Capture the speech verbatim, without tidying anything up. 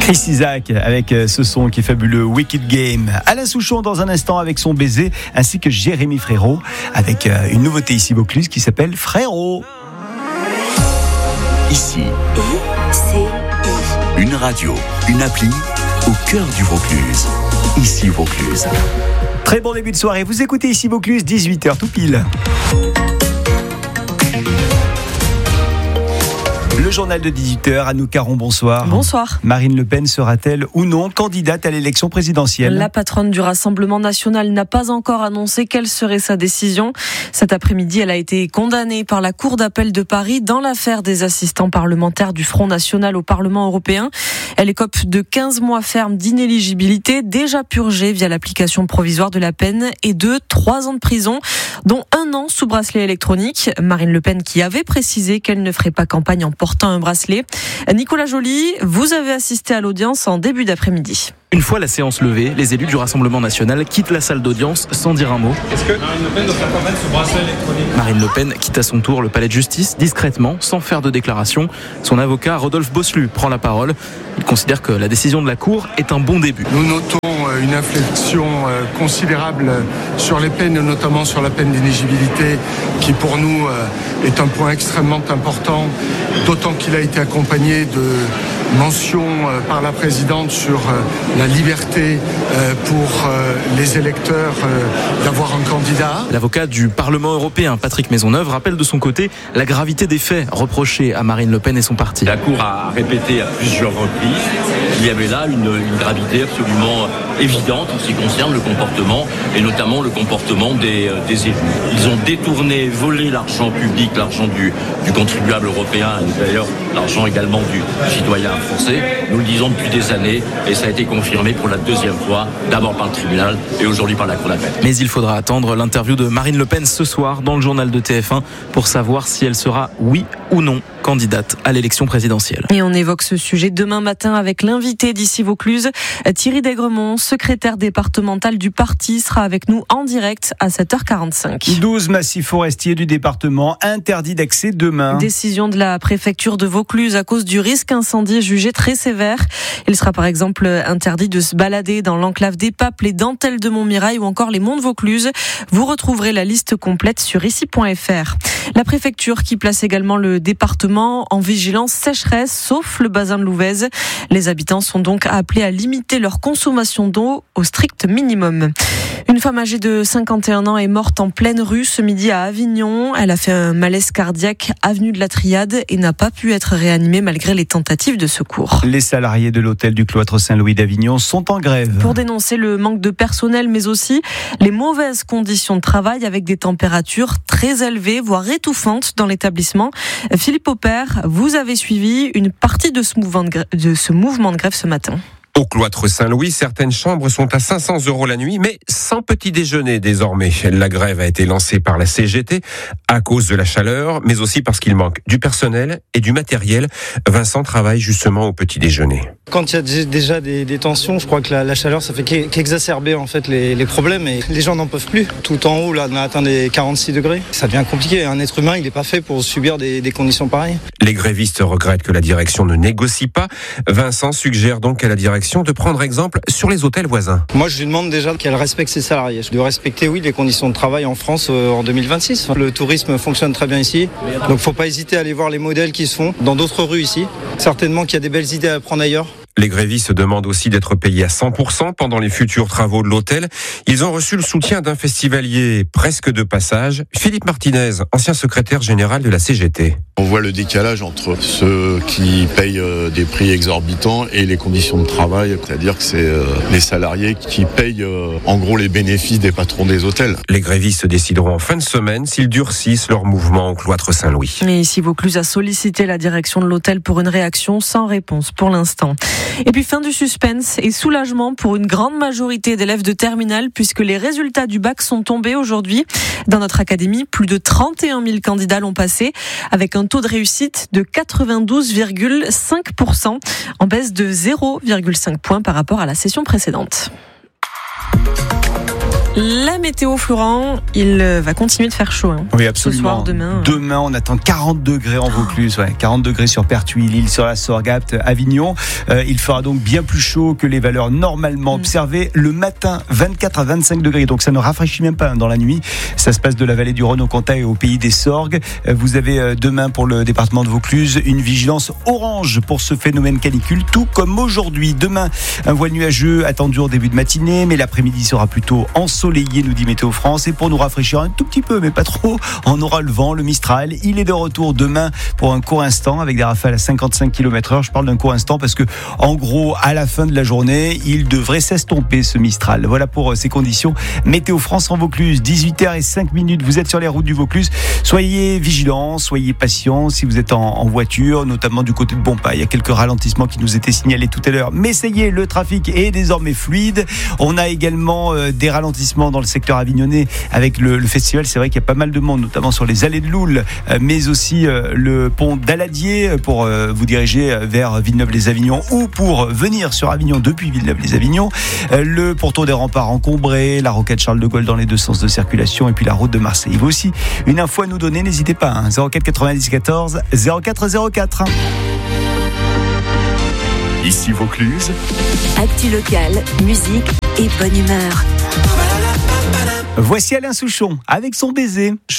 Chris Isaak avec ce son qui est fabuleux, Wicked Game. Alain Souchon dans un instant avec son baiser, ainsi que Jérémy Frérot avec une nouveauté ici Vaucluse qui s'appelle Frérot. Ici, une radio, une appli au cœur du Vaucluse. Ici Vaucluse. Très bon début de soirée. Vous écoutez ici Vaucluse, dix-huit heures tout pile. Le journal de dix-huit heures, Anouk Caron, bonsoir. Bonsoir. Marine Le Pen sera-t-elle ou non candidate à l'élection présidentielle ? La patronne du Rassemblement national n'a pas encore annoncé quelle serait sa décision. Cet après-midi, elle a été condamnée par la Cour d'appel de Paris dans l'affaire des assistants parlementaires du Front National au Parlement européen. Elle écope de quinze mois fermes d'inéligibilité, déjà purgés via l'application provisoire de la peine, et de trois ans de prison, dont un an sous bracelet électronique. Marine Le Pen qui avait précisé qu'elle ne ferait pas campagne en portant un bracelet. Nicolas Joly, vous avez assisté à l'audience en début d'après-midi. Une fois la séance levée, les élus du Rassemblement national quittent la salle d'audience sans dire un mot. Est-ce que Marine Le Pen doit faire campagne sous bracelet électronique ? Marine Le Pen quitte à son tour le palais de justice, discrètement, sans faire de déclaration. Son avocat, Rodolphe Boslu, prend la parole. Il considère que la décision de la Cour est un bon début. Nous notons une inflexion considérable sur les peines, notamment sur la peine d'inéligibilité, qui pour nous est un point extrêmement important, d'autant qu'il a été accompagné de mentions par la présidente sur la liberté pour les électeurs d'avoir un candidat. L'avocat du Parlement européen, Patrick Maisonneuve, rappelle de son côté la gravité des faits reprochés à Marine Le Pen et son parti. La Cour a répété à plusieurs reprises qu'il y avait là une, une gravité absolument évidente en ce qui concerne le comportement, et notamment le comportement des, des élus. Ils ont détourné, volé l'argent public, l'argent du, du contribuable européen, et d'ailleurs l'argent également du, du citoyen français. Nous le disons depuis des années, et ça a été confirmé pour la deuxième fois, d'abord par le tribunal et aujourd'hui par la Cour d'appel. Mais il faudra attendre l'interview de Marine Le Pen ce soir dans le journal de T F un pour savoir si elle sera, oui ou non, candidate à l'élection présidentielle. Et on évoque ce sujet demain matin avec l'invité d'ici Vaucluse, Thierry Daigremont, secrétaire départemental du parti, sera avec nous en direct à sept heures quarante-cinq. douze massifs forestiers du département interdits d'accès demain. Décision de la préfecture de Vaucluse à cause du risque incendie jugé très sévère. Il sera par exemple interdit de se balader dans l'enclave des Papes, les dentelles de Montmirail ou encore les monts de Vaucluse. Vous retrouverez la liste complète sur ici point f r. La préfecture qui place également le département en vigilance sécheresse, sauf le bassin de Louvèze. Les habitants sont donc appelés à limiter leur consommation d'eau au strict minimum. Une femme âgée de cinquante et un ans est morte en pleine rue ce midi à Avignon. Elle a fait un malaise cardiaque avenue de la Triade et n'a pas pu être réanimée malgré les tentatives de secours. Les salariés de l'hôtel du cloître Saint-Louis d'Avignon sont en grève. Pour dénoncer le manque de personnel, mais aussi les mauvaises conditions de travail avec des températures très élevées, voire étouffantes dans l'établissement. Philippe Aupert, vous avez suivi une partie de ce mouvement de grève, de ce mouvement de grève ce matin. Au cloître Saint-Louis, certaines chambres sont à cinq cents euros la nuit, mais sans petit déjeuner désormais. La grève a été lancée par la C G T à cause de la chaleur, mais aussi parce qu'il manque du personnel et du matériel. Vincent travaille justement au petit déjeuner. Quand il y a déjà des, des tensions, je crois que la, la chaleur, ça fait qu'exacerber en fait les, les problèmes, et les gens n'en peuvent plus. Tout en haut, là, on a atteint les quarante-six degrés. Ça devient compliqué. Un être humain, il n'est pas fait pour subir des, des conditions pareilles. Les grévistes regrettent que la direction ne négocie pas. Vincent suggère donc à la direction de prendre exemple sur les hôtels voisins. Moi, je lui demande déjà qu'elle respecte ses salariés. De respecter, oui, les conditions de travail en France euh, en deux mille vingt-six. Le tourisme fonctionne très bien ici. Donc, faut pas hésiter à aller voir les modèles qui se font dans d'autres rues ici. Certainement qu'il y a des belles idées à prendre ailleurs. Les grévistes demandent aussi d'être payés à cent pour cent pendant les futurs travaux de l'hôtel. Ils ont reçu le soutien d'un festivalier presque de passage, Philippe Martinez, ancien secrétaire général de la C G T. On voit le décalage entre ceux qui payent des prix exorbitants et les conditions de travail, c'est-à-dire que c'est les salariés qui payent en gros les bénéfices des patrons des hôtels. Les grévistes décideront en fin de semaine s'ils durcissent leur mouvement au cloître Saint-Louis. Mais ici Vaucluse a sollicité la direction de l'hôtel pour une réaction sans réponse pour l'instant. Et puis fin du suspense et soulagement pour une grande majorité d'élèves de terminale puisque les résultats du bac sont tombés aujourd'hui. Dans notre académie, plus de trente et un mille candidats l'ont passé avec un taux de réussite de quatre-vingt-douze virgule cinq pour cent en baisse de zéro virgule cinq points par rapport à la session précédente. La météo, Florent, il va continuer de faire chaud. Hein. Oui, absolument. Ce soir, demain. Demain, on attend quarante degrés en Vaucluse. Ouais, quarante degrés sur Pertuis, Lille, sur la Sorgapte, Avignon. Euh, il fera donc bien plus chaud que les valeurs normalement mmh. observées. Le matin, vingt-quatre à vingt-cinq degrés. Donc ça ne rafraîchit même pas hein, dans la nuit. Ça se passe de la vallée du Rhône au Comtat et au pays des Sorgues. Euh, vous avez euh, demain pour le département de Vaucluse une vigilance orange pour ce phénomène canicule, tout comme aujourd'hui. Demain, un voile nuageux attendu en début de matinée, mais l'après-midi sera plutôt ensoleillé, nous dit Météo France. Et pour nous rafraîchir un tout petit peu, mais pas trop, on aura le vent, le Mistral. Il est de retour demain pour un court instant avec des rafales à cinquante-cinq kilomètres heure. Je parle d'un court instant parce que, en gros, à la fin de la journée, il devrait s'estomper ce Mistral. Voilà pour ces conditions. Météo France en Vaucluse, dix-huit heures cinq minutes. Vous êtes sur les routes du Vaucluse. Soyez vigilants, soyez patients si vous êtes en, en voiture, notamment du côté de Bompas. Il y a quelques ralentissements qui nous étaient signalés tout à l'heure. Mais ça y est, le trafic est désormais fluide. On a également euh, des ralentissements dans le secteur avignonnais avec le, le festival. C'est vrai qu'il y a pas mal de monde, notamment sur les allées de Loul, euh, mais aussi euh, le pont d'Aladier pour euh, vous diriger vers Villeneuve-les-Avignon ou pour venir sur Avignon depuis Villeneuve-les-Avignon. Euh, le pourtour des remparts encombré, la rocade Charles de Gaulle dans les deux sens de circulation et puis la route de Marseille. Il y a aussi une info à nous donner, n'hésitez pas. Hein, zéro quatre quatre-vingt-dix quatorze zéro quatre zéro quatre. Ici Vaucluse. Actu locale, musique et bonne humeur. Voici Alain Souchon avec son baiser.